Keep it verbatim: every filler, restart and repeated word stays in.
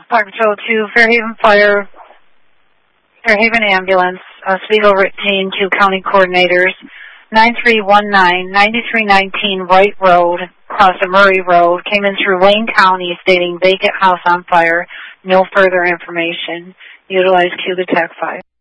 Park Patrol two, Fairhaven Fire, Fairhaven Ambulance, Oswego Team two County Coordinators, nine three one nine, nine three one nine Wright Road, across the Murray Road, came in through Wayne County stating vacant house on fire, no further information. Utilize Q detect five.